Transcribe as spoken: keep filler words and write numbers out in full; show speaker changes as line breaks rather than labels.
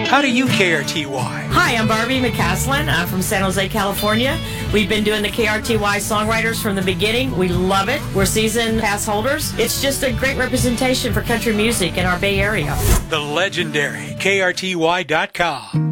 How do you K R T Y?
Hi, I'm Barbie McCaslin. I'm from San Jose, California. We've been doing the K R T Y Songwriters from the beginning. We love it. We're season pass holders. It's just a great representation for country music in our Bay Area.
The legendary K R T Y dot com.